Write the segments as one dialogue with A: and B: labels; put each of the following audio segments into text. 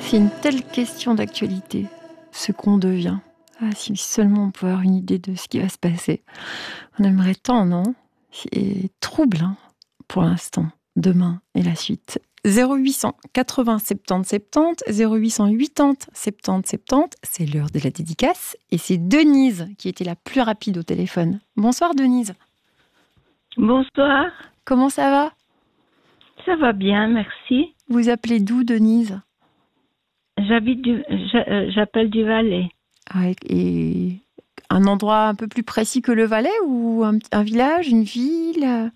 A: C'est une telle question d'actualité, ce qu'on devient. Ah, si seulement on pouvait avoir une idée de ce qui va se passer. On aimerait tant, non? C'est troublant pour l'instant, demain et la suite. 0800 80 70 70, 0800 80 70 70, c'est l'heure de la dédicace. Et c'est Denise qui était la plus rapide au téléphone. Bonsoir Denise.
B: Bonsoir.
A: Comment ça va?
B: Ça va bien, merci.
A: Vous appelez d'où Denise?
B: J'appelle du Valais.
A: Ah, et un endroit un peu plus précis que le Valais ou un village, une ville?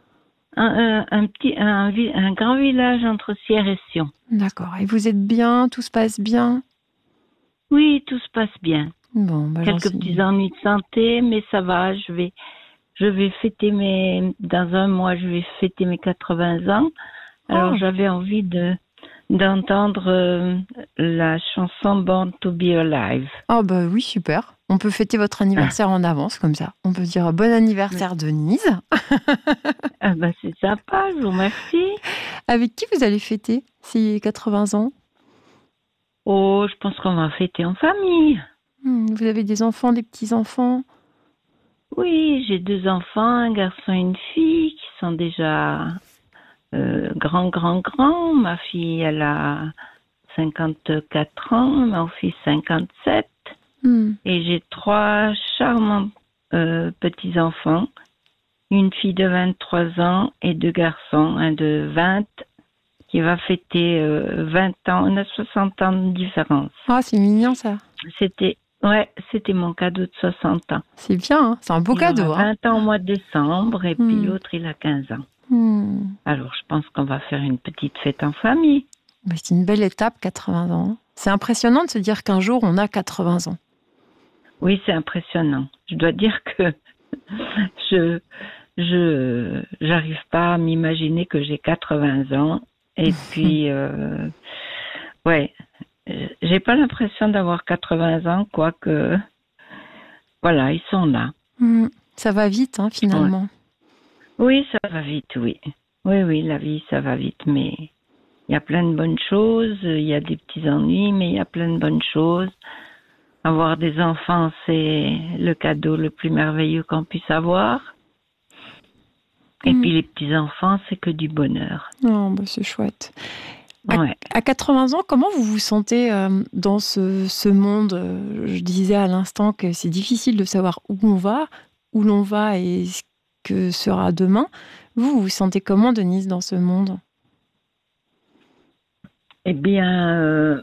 B: Un grand village entre Sierre et Sion.
A: D'accord. Et vous êtes bien? Tout se passe bien?
B: Oui, tout se passe bien.
A: Bon,
B: Quelques petits ennuis de santé, mais ça va. Je vais fêter dans un mois, je vais fêter mes 80 ans. Alors j'avais envie d'entendre la chanson Born to be Alive.
A: Ah bah oui, super. On peut fêter votre anniversaire en avance, comme ça. On peut dire bon anniversaire Denise.
B: Ah bah c'est sympa, je vous remercie.
A: Avec qui vous allez fêter ces 80 ans?
B: Oh, je pense qu'on va fêter en famille.
A: Vous avez des enfants, des petits-enfants?
B: Oui, j'ai 2 enfants, un garçon et une fille qui sont déjà grands. Ma fille, elle a 54 ans, mon fils 57. Et j'ai 3 charmants petits-enfants. Une fille de 23 ans et 2 garçons, un de 20 qui va fêter 20 ans. On a 60 ans de différence.
A: Ah, c'est mignon ça.
B: C'était mon cadeau de 60 ans.
A: C'est bien, hein, c'est un beau cadeau.
B: Il a 20 ans au mois de décembre et puis l'autre, il a 15 ans. Alors, je pense qu'on va faire une petite fête en famille.
A: Mais c'est une belle étape, 80 ans. C'est impressionnant de se dire qu'un jour, on a 80 ans.
B: Oui, c'est impressionnant. Je dois dire que j'arrive pas à m'imaginer que j'ai 80 ans. Et puis, j'ai pas l'impression d'avoir 80 ans, quoique, voilà, ils sont là.
A: Ça va vite, hein, finalement.
B: Ouais. Oui, ça va vite, oui. Oui, la vie, ça va vite, mais il y a plein de bonnes choses. Il y a des petits ennuis, mais il y a plein de bonnes choses. Avoir des enfants, c'est le cadeau le plus merveilleux qu'on puisse avoir. Et puis les petits-enfants, c'est que du bonheur.
A: Oh, bah c'est chouette. À 80 ans, comment vous vous sentez dans ce monde? Je disais à l'instant que c'est difficile de savoir où l'on va et ce que sera demain. Vous vous sentez comment, Denise, dans ce monde?
B: Eh bien,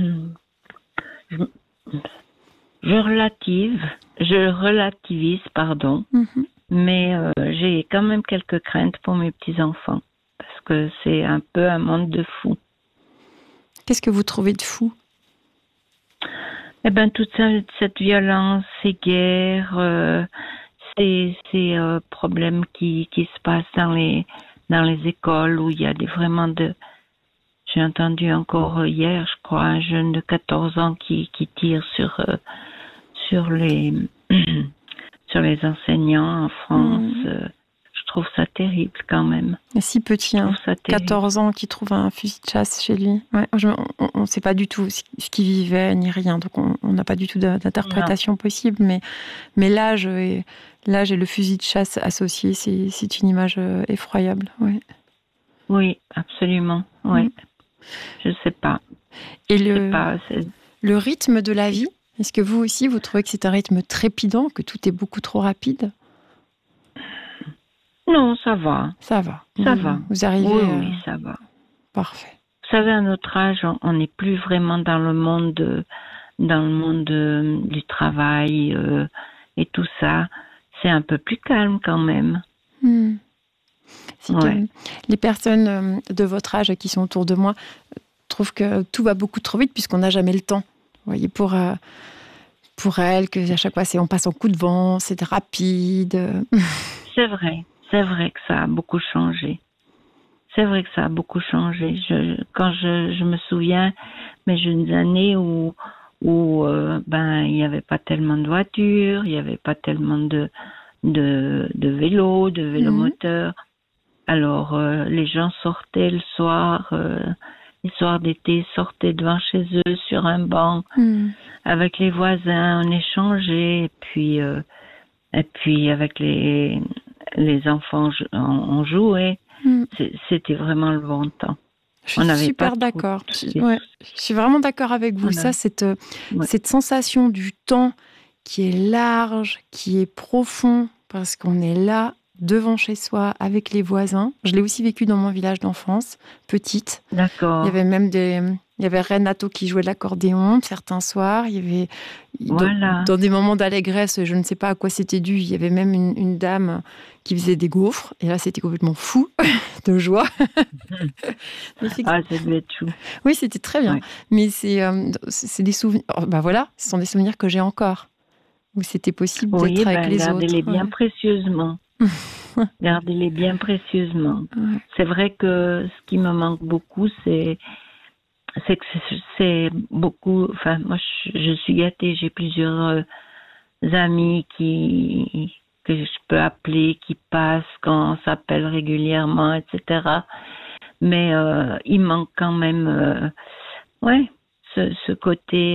B: je relativise, pardon. Mais j'ai quand même quelques craintes pour mes petits-enfants, parce que c'est un peu un monde de fous.
A: Qu'est-ce que vous trouvez de fou?
B: Eh bien, toute cette violence, ces guerres, ces problèmes qui se passent dans les écoles où il y a vraiment de... J'ai entendu encore hier, je crois, un jeune de 14 ans qui tire sur les enseignants en France. Je trouve ça terrible quand même.
A: Si petit, hein, 14 ans, qui trouve un fusil de chasse chez lui. Ouais, on ne sait pas du tout ce qu'il vivait ni rien, donc on n'a pas du tout d'interprétation possible. Mais l'âge et le fusil de chasse associé, c'est une image effroyable. Ouais.
B: Oui, absolument. Oui. Je ne sais pas.
A: Et le rythme de la vie, est-ce que vous aussi, vous trouvez que c'est un rythme trépidant, que tout est beaucoup trop rapide?
B: Non, ça va.
A: Ça va. Vous arrivez...
B: Oui, ça va.
A: Parfait.
B: Vous savez, à notre âge, on n'est plus vraiment dans le monde du travail et tout ça. C'est un peu plus calme quand même.
A: C'est que les personnes de votre âge qui sont autour de moi trouvent que tout va beaucoup trop vite puisqu'on n'a jamais le temps. Vous voyez, pour elles, que à chaque fois, on passe en coup de vent, c'est rapide.
B: C'est vrai que ça a beaucoup changé. Quand je me souviens mes jeunes années où il n'y avait pas tellement de voitures, il n'y avait pas tellement de vélos, de vélomoteurs. Alors les gens sortaient le soir, les soirs d'été, sortaient devant chez eux sur un banc avec les voisins, on échangeait, et puis avec les enfants, on jouait. C'était vraiment le bon temps.
A: Je suis super d'accord. Je suis vraiment d'accord avec vous. Ça, cette sensation du temps qui est large, qui est profond, parce qu'on est là, devant chez soi, avec les voisins. Je l'ai aussi vécu dans mon village d'enfance, petite.
B: D'accord.
A: Il y avait même il y avait Renato qui jouait de l'accordéon certains soirs. Il y avait dans des moments d'allégresse, je ne sais pas à quoi c'était dû. Il y avait même une dame qui faisait des gaufres. Et là, c'était complètement fou de joie.
B: Ça devait être chou.
A: Oui, c'était très bien. Ouais. Mais c'est des souvenirs. Voilà, ce sont des souvenirs que j'ai encore. Où c'était possible d'être avec les autres.
B: Gardez-les bien précieusement. Gardez-les bien précieusement. Ouais. C'est vrai que ce qui me manque beaucoup, c'est que c'est beaucoup. Enfin, moi, je suis gâtée. J'ai plusieurs amis que je peux appeler, qui passent quand on s'appelle régulièrement, etc. Mais il manque quand même, ce côté.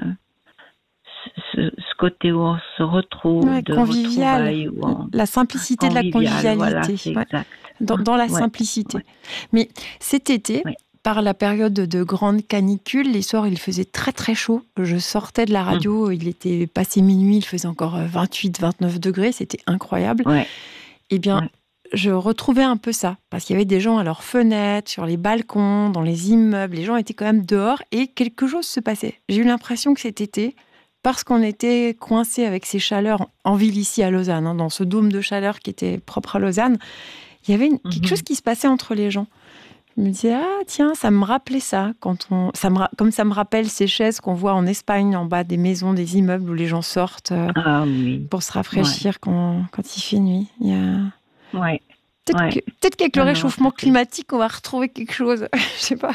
B: Ce côté où on se retrouve,
A: convivial, la simplicité de la convivialité,
B: voilà, exact.
A: Dans la simplicité. Ouais. Mais cet été, par la période de grande canicule, les soirs il faisait très très chaud. Je sortais de la radio, il était passé minuit, il faisait encore 28-29 degrés, c'était incroyable. Ouais. Eh bien, je retrouvais un peu ça, parce qu'il y avait des gens à leurs fenêtres, sur les balcons, dans les immeubles, les gens étaient quand même dehors et quelque chose se passait. J'ai eu l'impression que cet été, parce qu'on était coincé avec ces chaleurs en ville ici à Lausanne, dans ce dôme de chaleur qui était propre à Lausanne, il y avait quelque chose qui se passait entre les gens. Je me disais, tiens, ça me rappelait ça, comme ça me rappelle ces chaises qu'on voit en Espagne, en bas des maisons, des immeubles où les gens sortent pour se rafraîchir quand il fait nuit. Peut-être qu'avec le réchauffement climatique, on va retrouver quelque chose. Je sais pas.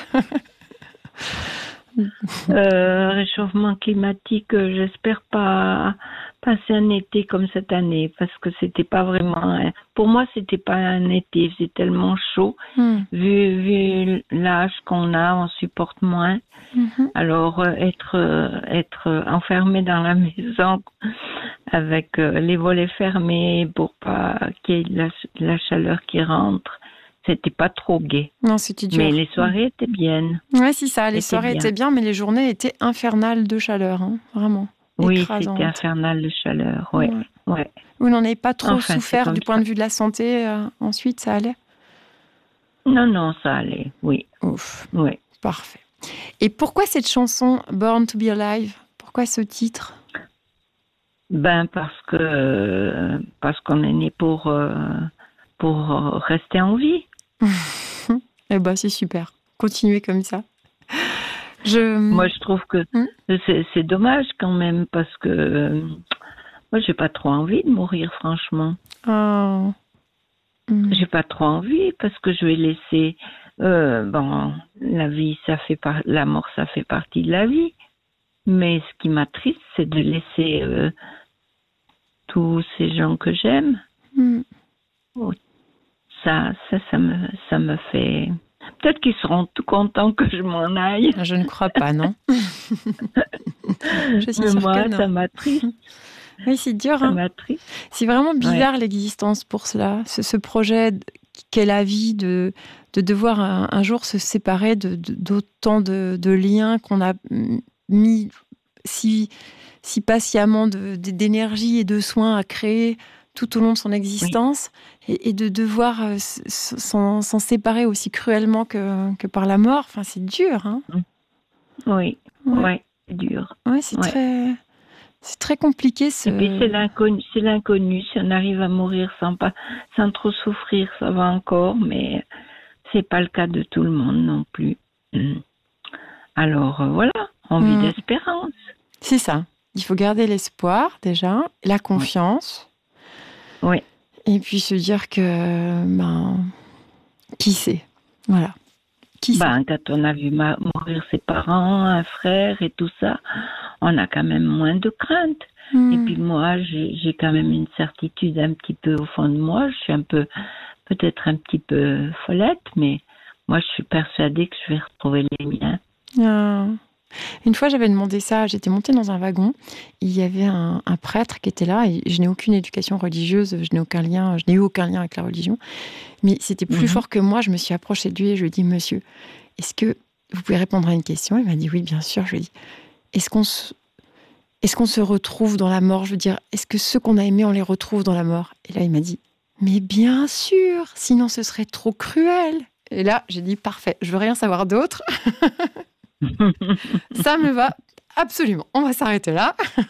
B: Réchauffement climatique, j'espère pas passer un été comme cette année, parce que c'était pas vraiment. Pour moi, c'était pas un été, c'est tellement chaud. Vu l'âge qu'on a, on supporte moins. Alors être enfermé dans la maison avec les volets fermés pour pas qu'il y ait la chaleur qui rentre. C'était pas trop gai.
A: Non, c'était dur.
B: Mais les soirées étaient bien.
A: Oui, c'est ça. Les soirées étaient bien, mais les journées étaient infernales de chaleur, vraiment.
B: Oui,
A: écrasantes.
B: C'était infernal de chaleur, ouais.
A: Vous n'en avez pas trop souffert du point de vue de la santé ensuite, ça allait?
B: Non, ça allait, oui.
A: Ouf.
B: Oui.
A: Parfait. Et pourquoi cette chanson Born to be Alive? Pourquoi ce titre?
B: Parce qu'on est né pour rester en vie.
A: Eh ben, c'est super. Continuez comme ça.
B: Moi, je trouve que c'est dommage quand même, parce que moi, j'ai pas trop envie de mourir, franchement.
A: Oh.
B: J'ai pas trop envie, parce que je vais laisser... la vie, la mort, ça fait partie de la vie. Mais ce qui m'attriste, c'est de laisser tous ces gens que j'aime. Ça me fait... Peut-être qu'ils seront tout contents que je m'en aille.
A: Je ne crois pas, non. Je suis
B: sûre
A: que non.
B: Ça m'attriste.
A: Oui, c'est dur. Ça m'attriste. C'est vraiment bizarre l'existence pour cela. Ce projet qu'est la vie de devoir un jour se séparer d'autant de liens qu'on a mis si patiemment d'énergie et de soins à créer tout au long de son existence, et de devoir s'en séparer aussi cruellement que par la mort. Enfin, c'est dur, hein.
B: Oui, c'est dur.
A: Ouais, c'est très compliqué.
B: Et puis c'est l'inconnu. Si on arrive à mourir sans trop souffrir, ça va encore, mais c'est pas le cas de tout le monde non plus. Alors voilà, on vit d'espérance.
A: C'est ça. Il faut garder l'espoir déjà, la confiance.
B: Oui.
A: Et puis se dire que, qui sait? Voilà. Qui sait?
B: Quand on a vu mourir ses parents, un frère et tout ça, on a quand même moins de crainte. Et puis moi, j'ai quand même une certitude un petit peu au fond de moi. Je suis peut-être un petit peu follette, mais moi, je suis persuadée que je vais retrouver les miens.
A: Ah. Une fois, j'avais demandé ça. J'étais montée dans un wagon. Il y avait un prêtre qui était là. Et je n'ai aucune éducation religieuse. Je n'ai eu aucun lien avec la religion. Mais c'était plus fort que moi. Je me suis approchée de lui et je lui ai dit, monsieur, est-ce que vous pouvez répondre à une question? Il m'a dit, oui, bien sûr. Je lui ai dit, est-ce qu'on se retrouve dans la mort? Je veux dire, est-ce que ceux qu'on a aimés, on les retrouve dans la mort? Et là, il m'a dit, mais bien sûr, sinon ce serait trop cruel. Et là, j'ai dit, parfait, je veux rien savoir d'autre. Ça me va absolument. On va s'arrêter là.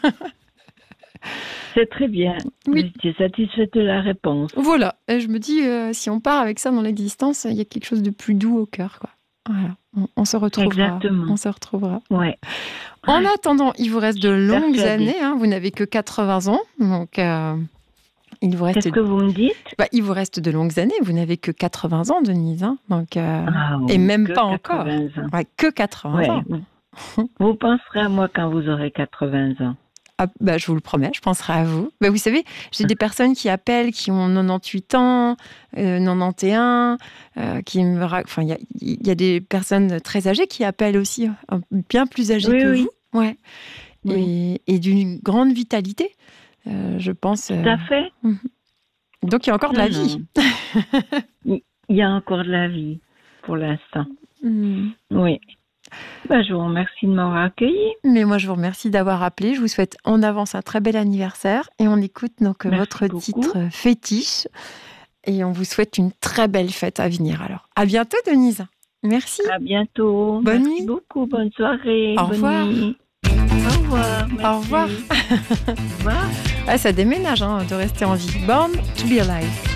B: C'est très bien.
A: Oui.
B: Tu es satisfaite de la réponse.
A: Voilà. Et je me dis, si on part avec ça dans l'existence, il y a quelque chose de plus doux au cœur, quoi. Voilà. On se retrouvera.
B: Exactement.
A: On se retrouvera.
B: Ouais.
A: En attendant, il vous reste de longues
B: persuadée.
A: années. Vous n'avez que 80 ans. Donc, il vous reste...
B: Qu'est-ce que vous me dites?
A: Il vous reste de longues années. Vous n'avez que 80 ans, Denise. Donc,
B: Oui,
A: et même
B: que
A: pas encore.
B: 80 ans.
A: Ouais, que 80 ans.
B: Vous penserez à moi quand vous aurez 80 ans.
A: Ah, je vous le promets, je penserai à vous. Vous savez, j'ai des personnes qui appellent, qui ont 98 ans, 91, qui me il y a des personnes très âgées qui appellent aussi, bien plus âgées que vous. Ouais.
B: Oui.
A: Et d'une grande vitalité, je pense.
B: Tout à fait.
A: Donc, il y a encore de la vie.
B: Il y a encore de la vie, pour l'instant. Oui. Je vous remercie de m'avoir accueilli.
A: Mais moi, je vous remercie d'avoir appelé. Je vous souhaite en avance un très bel anniversaire. Et on écoute donc votre titre fétiche. Et on vous souhaite une très belle fête à venir. Alors, à bientôt, Denise. Merci.
B: À bientôt.
A: Bonne
B: Merci
A: nuit.
B: beaucoup. Bonne soirée.
A: Au revoir.
B: Bonne nuit. Au revoir. Merci.
A: Au revoir.
B: Au revoir.
A: Ça déménage de rester en vie. Born to be alive.